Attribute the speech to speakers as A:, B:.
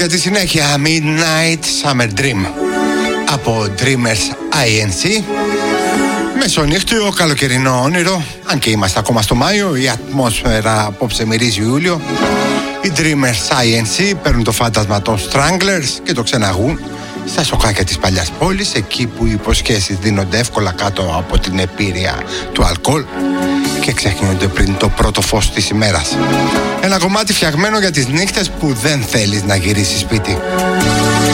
A: για τη συνέχεια. Midnight Summer Dream από Dreamers INC. Μεσονύχτιο, καλοκαιρινό όνειρο. Αν και είμαστε ακόμα στο Μάιο, η ατμόσφαιρα απόψε μυρίζει Ιούλιο. Οι Dreamers INC παίρνουν το φάντασμα των Stranglers και το ξεναγούν στα σοκάκια της παλιάς πόλης, εκεί που οι υποσχέσεις δίνονται εύκολα κάτω από την επίρρεια του αλκοόλ και ξεχνιούνται πριν το πρώτο φως της ημέρας. Ένα κομμάτι φτιαγμένο για τις νύχτες που δεν θέλεις να γυρίσεις σπίτι.